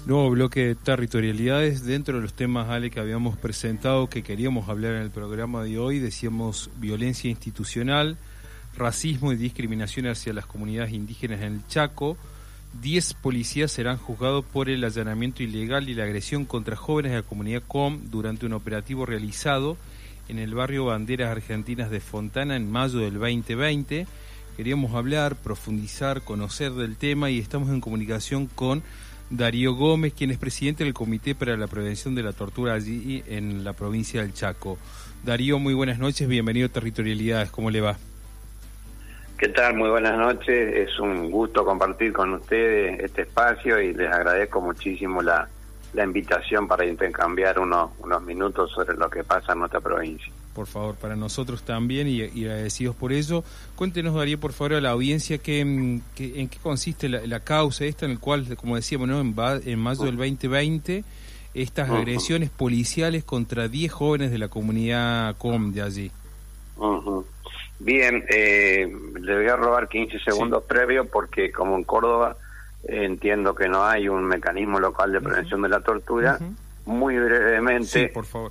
Nuevo bloque de territorialidades. Dentro de los temas, Ale, que habíamos presentado, que queríamos hablar en el programa de hoy, decíamos violencia institucional, racismo y discriminación hacia las comunidades indígenas en el Chaco. 10 policías serán juzgados por el allanamiento ilegal y la agresión contra jóvenes de la comunidad COM durante un operativo realizado en el barrio Banderas Argentinas de Fontana en mayo del 2020. Queríamos hablar, profundizar, conocer del tema y estamos en comunicación con Darío Gómez, quien es presidente del Comité para la Prevención de la Tortura allí en la provincia del Chaco. Darío, muy buenas noches, bienvenido a Territorialidades, ¿cómo le va? ¿Qué tal? Muy buenas noches, es un gusto compartir con ustedes este espacio y les agradezco muchísimo la invitación para intercambiar unos minutos sobre lo que pasa en nuestra provincia. Por favor, para nosotros también y agradecidos por ello. Cuéntenos, Darío, por favor, a la audiencia en qué consiste la causa esta, en el cual, como decíamos, ¿no? en mayo del 2020, estas agresiones policiales contra 10 jóvenes de la comunidad COM de allí. Bien, le voy a robar 15 segundos previo porque como en Córdoba entiendo que no hay un mecanismo local de prevención de la tortura. Muy brevemente, por favor.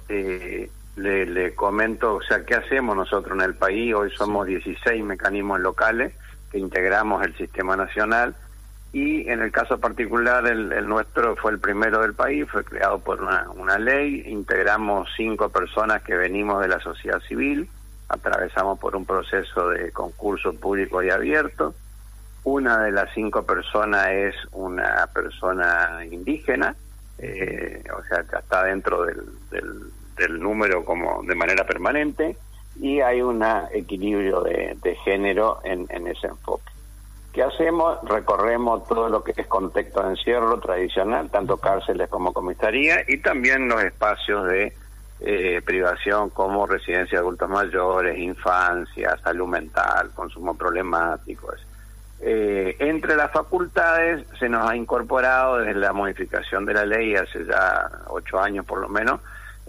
Le comento, o sea, ¿qué hacemos nosotros en el país? Hoy somos 16 mecanismos locales que integramos el sistema nacional y en el caso particular el nuestro fue el primero del país, fue creado por una ley, integramos 5 personas que venimos de la sociedad civil, atravesamos por un proceso de concurso público y abierto. Una de las 5 personas es una persona indígena, o sea, ya está dentro del número como de manera permanente, y hay un equilibrio de género en ese enfoque. ¿Qué hacemos? Recorremos todo lo que es contexto de encierro tradicional, tanto cárceles como comisaría, y también los espacios de privación como residencia de adultos mayores, infancia, salud mental, consumo problemático. Entre las facultades se nos ha incorporado desde la modificación de la ley hace ya 8 años por lo menos,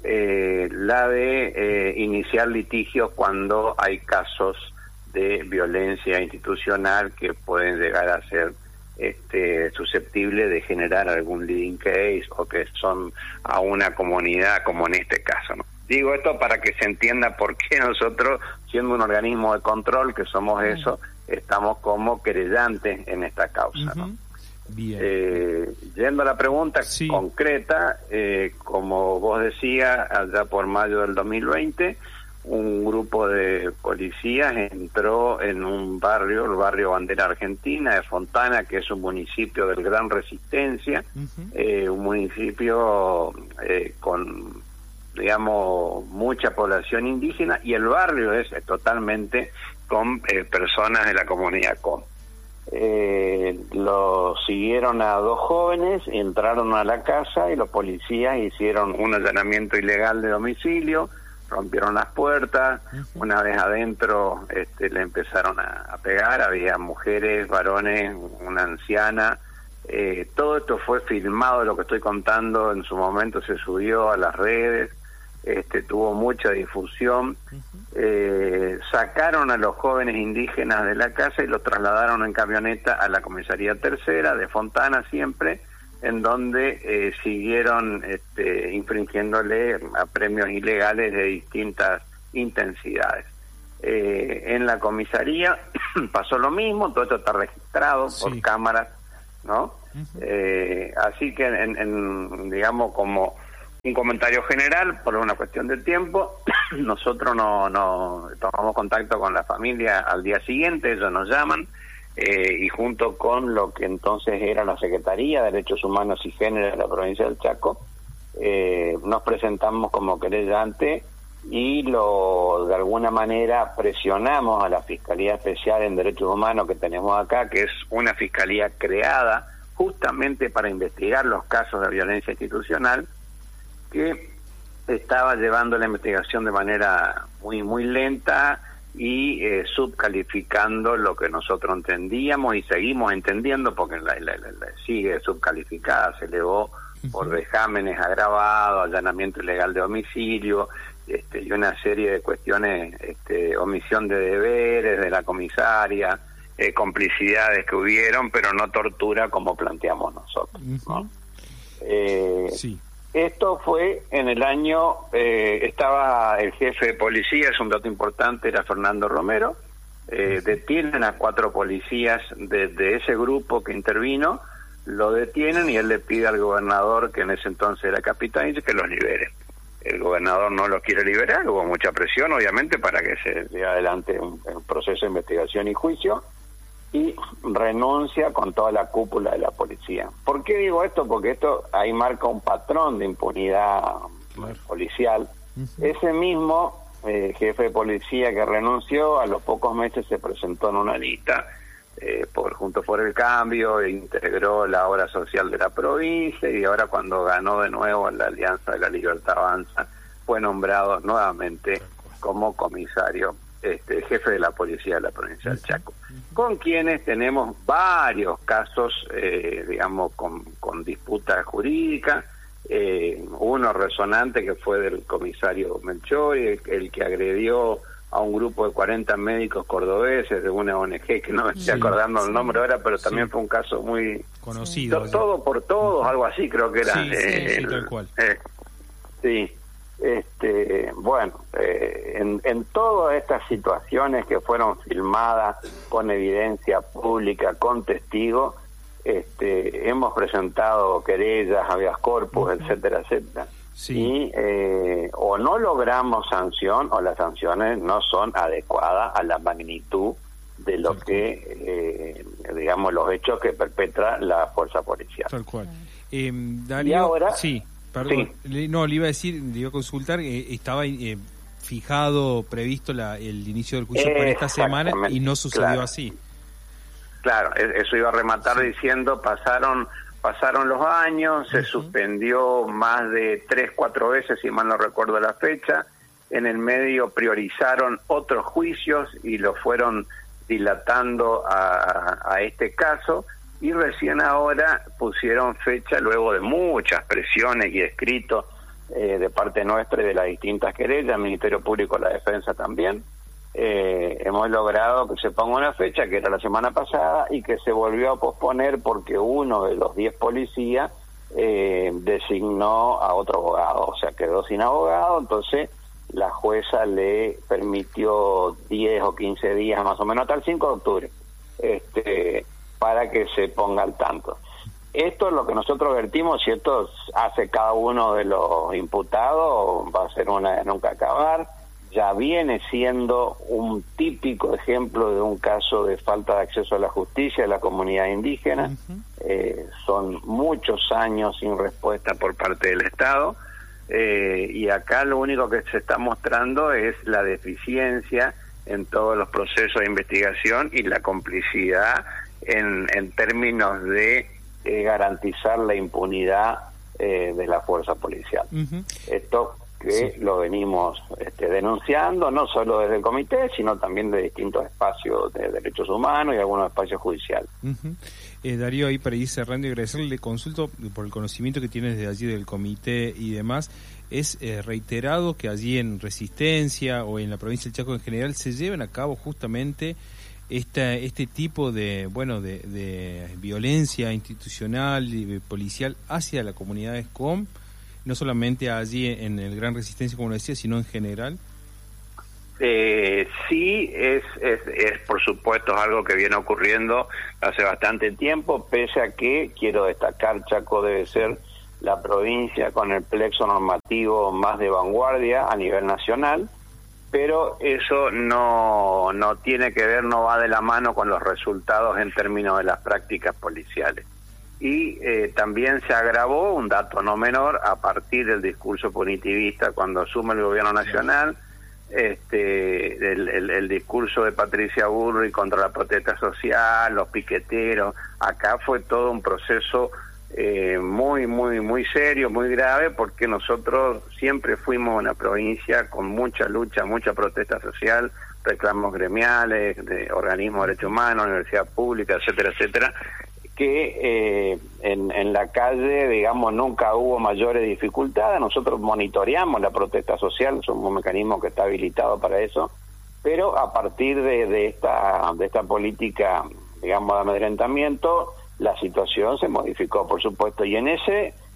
la de iniciar litigios cuando hay casos de violencia institucional que pueden llegar a ser susceptibles de generar algún leading case o que son a una comunidad como en este caso, ¿no? Digo esto para que se entienda por qué nosotros, siendo un organismo de control que somos eso, estamos como querellantes en esta causa, ¿no? Bien. Yendo a la pregunta concreta, como vos decías, allá por mayo del 2020, un grupo de policías entró en un barrio, el barrio Bandera Argentina de Fontana, que es un municipio del Gran Resistencia, un municipio con, digamos, mucha población indígena, y el barrio es totalmente con personas de la comunidad COM. Lo siguieron a 2 jóvenes, entraron a la casa y los policías hicieron un allanamiento ilegal de domicilio, rompieron las puertas, una vez adentro le empezaron a pegar, había mujeres, varones, una anciana, todo esto fue filmado, lo que estoy contando en su momento se subió a las redes, tuvo mucha difusión. Sacaron a los jóvenes indígenas de la casa y los trasladaron en camioneta a la comisaría tercera de Fontana siempre, en donde siguieron infringiéndole a premios ilegales de distintas intensidades. En la comisaría pasó lo mismo, todo esto está registrado por cámaras, ¿no? Así que digamos como un comentario general, por una cuestión de tiempo, nosotros no tomamos contacto con la familia al día siguiente, ellos nos llaman, y junto con lo que entonces era la Secretaría de Derechos Humanos y Género de la provincia del Chaco, nos presentamos como querellante y de alguna manera presionamos a la Fiscalía Especial en Derechos Humanos que tenemos acá, que es una fiscalía creada justamente para investigar los casos de violencia institucional, que estaba llevando la investigación de manera muy lenta y subcalificando lo que nosotros entendíamos y seguimos entendiendo porque la sigue subcalificada, se elevó por vejámenes agravados, allanamiento ilegal de domicilio, y una serie de cuestiones, omisión de deberes de la comisaria, complicidades que hubieron, pero no tortura como planteamos nosotros, ¿no? Sí. Esto fue en el año, estaba el jefe de policía, es un dato importante, era Fernando Romero. Detienen a 4 policías de ese grupo que intervino, lo detienen y él le pide al gobernador, que en ese entonces era capitán, que los libere. El gobernador no los quiere liberar, hubo mucha presión obviamente para que se lleve adelante un proceso de investigación y juicio, y renuncia con toda la cúpula de la policía. ¿Por qué digo esto? Porque esto ahí marca un patrón de impunidad policial. Ese mismo jefe de policía que renunció, a los pocos meses se presentó en una lista por Juntos por el Cambio, e integró la obra social de la provincia, y ahora cuando ganó de nuevo la Alianza de la Libertad Avanza, fue nombrado nuevamente como comisario, jefe de la policía de la provincia del Chaco, con quienes tenemos varios casos, digamos, con disputa jurídica. Uno resonante que fue del comisario Melchor, el que agredió a un grupo de 40 médicos cordobeses de una ONG, que no me estoy acordando el nombre ahora, pero también fue un caso muy conocido. Todo por todos, algo así creo que era. Sí, tal cual. Sí. Bueno, en todas estas situaciones que fueron filmadas con evidencia pública, con testigos, hemos presentado querellas, habeas corpus, etcétera, etcétera. Sí. Y o no logramos sanción, o las sanciones no son adecuadas a la magnitud de lo que, digamos, los hechos que perpetra la fuerza policial. Tal cual. Darío, y ahora... Sí. Perdón, no, le iba a decir, le iba a consultar, estaba fijado, previsto el inicio del juicio para esta semana y no sucedió así. Claro, eso iba a rematar diciendo, pasaron los años, se suspendió más de 3-4 veces, si mal no recuerdo la fecha, en el medio priorizaron otros juicios y lo fueron dilatando a este caso, y recién ahora pusieron fecha, luego de muchas presiones y escritos de parte nuestra y de las distintas querellas, el Ministerio Público de la Defensa también, hemos logrado que se ponga una fecha, que era la semana pasada, y que se volvió a posponer porque uno de los 10 policías designó a otro abogado, o sea, quedó sin abogado. Entonces la jueza le permitió 10 o 15 días más o menos, hasta el 5 de octubre, para que se ponga al tanto. Esto es lo que nosotros vertimos, si esto hace cada uno de los imputados, va a ser una de nunca acabar. Ya viene siendo un típico ejemplo de un caso de falta de acceso a la justicia de la comunidad indígena. Son muchos años sin respuesta por parte del Estado, y acá lo único que se está mostrando es la deficiencia en todos los procesos de investigación y la complicidad en términos de garantizar la impunidad de la fuerza policial. Esto que lo venimos denunciando, no solo desde el comité, sino también de distintos espacios de derechos humanos y algunos espacios judiciales. Darío, ahí para ir cerrando y agradecerle, le consulto por el conocimiento que tiene desde allí del comité y demás. Es reiterado que allí en Resistencia o en la provincia del Chaco en general se lleven a cabo justamente este tipo de violencia institucional y policial hacia la comunidad ESCOM, no solamente allí en el Gran Resistencia, como lo decía, sino en general. Sí, es por supuesto algo que viene ocurriendo hace bastante tiempo, pese a que, quiero destacar, Chaco debe ser la provincia con el plexo normativo más de vanguardia a nivel nacional, pero eso no tiene que ver, no va de la mano con los resultados en términos de las prácticas policiales. Y también se agravó un dato no menor a partir del discurso punitivista cuando asume el gobierno nacional, el discurso de Patricia Bullrich contra la protesta social, los piqueteros. Acá fue todo un proceso muy serio, muy grave, porque nosotros siempre fuimos una provincia con mucha lucha, mucha protesta social, reclamos gremiales, de organismos de derechos humanos, universidad pública, etcétera, etcétera, que en la calle, digamos, nunca hubo mayores dificultades. Nosotros monitoreamos la protesta social, somos un mecanismo que está habilitado para eso, pero a partir de esta política, digamos, de amedrentamiento, la situación se modificó, por supuesto, y en ese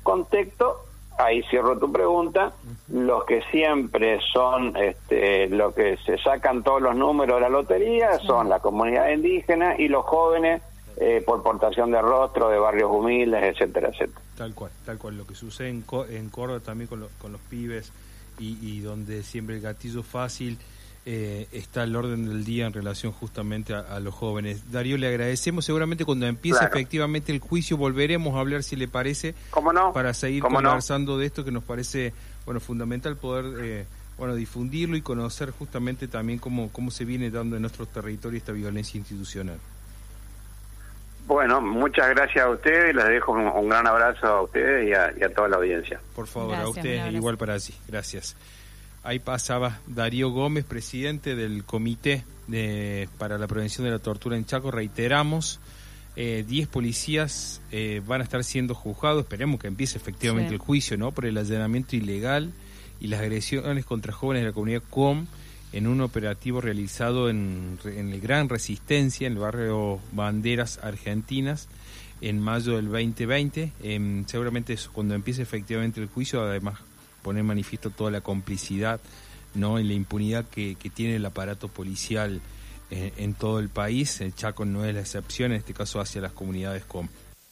contexto, ahí cierro tu pregunta, los que siempre son, los que se sacan todos los números de la lotería son la comunidad indígena y los jóvenes por portación de rostro, de barrios humildes, etcétera, etcétera. Tal cual, lo que sucede en Córdoba también con los pibes y donde siempre el gatillo fácil está al orden del día en relación justamente a los jóvenes. Darío, le agradecemos. Seguramente cuando empiece efectivamente el juicio volveremos a hablar, si le parece, ¿cómo no? Para seguir conversando de esto, que nos parece fundamental poder difundirlo y conocer justamente también cómo se viene dando en nuestro territorio esta violencia institucional. Bueno, muchas gracias a ustedes, les dejo un gran abrazo a ustedes y a toda la audiencia. Por favor, gracias, a ustedes igual para sí. Gracias. Ahí pasaba Darío Gómez, presidente del Comité para la Prevención de la Tortura en Chaco. Reiteramos, 10 policías van a estar siendo juzgados. Esperemos que empiece efectivamente el juicio, ¿no?, por el allanamiento ilegal y las agresiones contra jóvenes de la comunidad COM en un operativo realizado en el Gran Resistencia, en el barrio Banderas Argentinas, en mayo del 2020. Seguramente eso, cuando empiece efectivamente el juicio, además poner en manifiesto toda la complicidad, ¿no?, y la impunidad que tiene el aparato policial en todo el país. El Chaco no es la excepción, en este caso hacia las comunidades COM.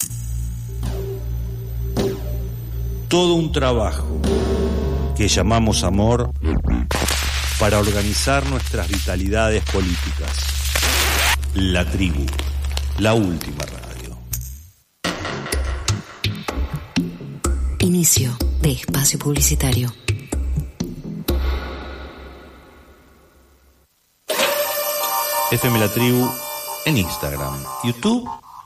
Todo un trabajo que llamamos amor para organizar nuestras vitalidades políticas. La Tribu, la última radio. Inicio de espacio publicitario. FM La Tribu en Instagram, YouTube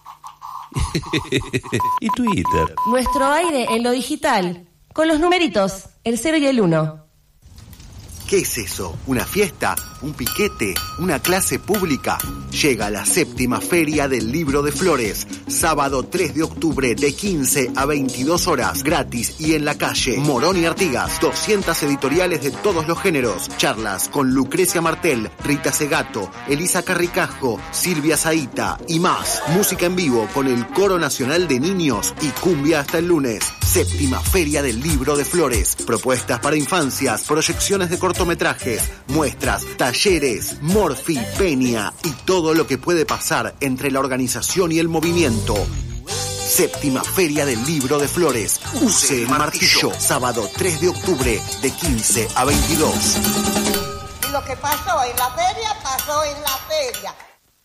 y Twitter. Nuestro aire en lo digital, con los numeritos, el 0 y el 1. ¿Qué es eso? ¿Una fiesta? ¿Un piquete? ¿Una clase pública? Llega la 7ª Feria del Libro de Flores, sábado 3 de octubre de 15 a 22 horas, gratis y en la calle. Morón y Artigas, 200 editoriales de todos los géneros, charlas con Lucrecia Martel, Rita Segato, Elisa Carricajo, Silvia Zaita y más. Música en vivo con el Coro Nacional de Niños y cumbia hasta el lunes. 7ª Feria del Libro de Flores, propuestas para infancias, proyecciones de cortometrajes, muestras, talleres, Morfi, Peña y todo lo que puede pasar entre la organización y el movimiento. 7ª Feria del Libro de Flores, Use el Martillo, sábado 3 de octubre de 15 a 22. Lo que pasó en la feria, pasó en la feria.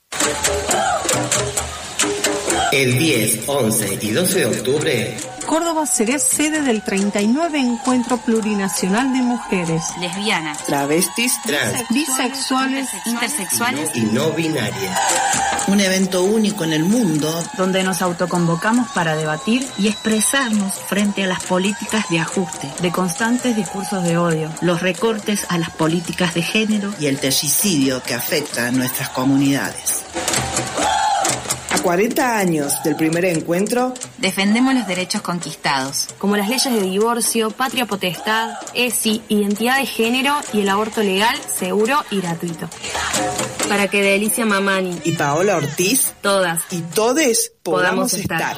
El 10, 11 y 12 de octubre, Córdoba será sede del 39 Encuentro Plurinacional de Mujeres, lesbianas, travestis, trans, bisexuales, intersexuales y no binarias. Un evento único en el mundo donde nos autoconvocamos para debatir y expresarnos frente a las políticas de ajuste, de constantes discursos de odio, los recortes a las políticas de género y el tercidio que afecta a nuestras comunidades. A 40 años del primer encuentro, defendemos los derechos conquistados, como las leyes de divorcio, patria potestad, ESI, identidad de género y el aborto legal, seguro y gratuito. Para que Delicia Mamani y Paola Ortiz, todas y todes podamos estar.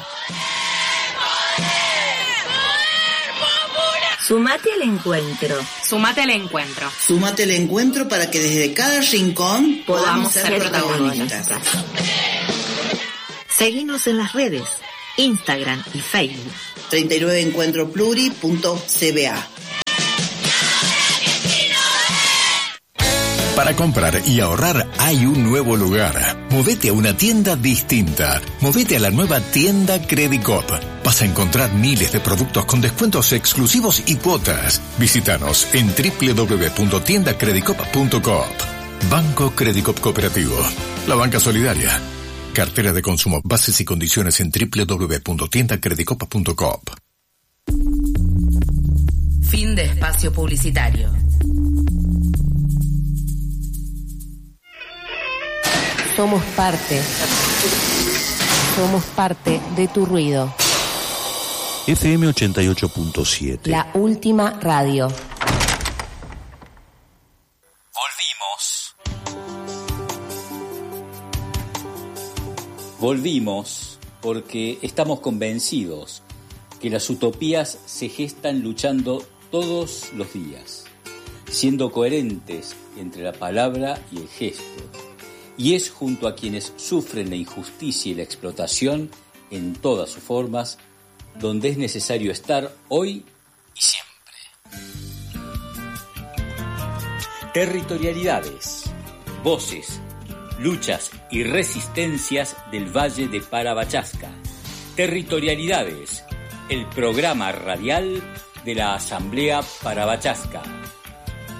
Sumate al encuentro. Sumate al encuentro. Súmate al encuentro para que desde cada rincón podamos ser protagonistas. Seguinos en las redes, Instagram y Facebook. 39encuentropluri.cba. Para comprar y ahorrar hay un nuevo lugar. Movete a una tienda distinta. Movete a la nueva tienda Credicop. Vas a encontrar miles de productos con descuentos exclusivos y cuotas. Visítanos en www.tiendacredicop.coop. Banco Credicop Cooperativo. La banca solidaria. Cartera de consumo. Bases y condiciones en www.tiendacredicop.coop. Fin de espacio publicitario. Somos parte de tu ruido. FM 88.7. La última radio. Volvimos porque estamos convencidos que las utopías se gestan luchando todos los días, siendo coherentes entre la palabra y el gesto. Y es junto a quienes sufren la injusticia y la explotación en todas sus formas donde es necesario estar hoy y siempre. Territorialidades, voces, luchas y resistencias del Valle de Parabachasca. Territorialidades, el programa radial de la Asamblea Parabachasca.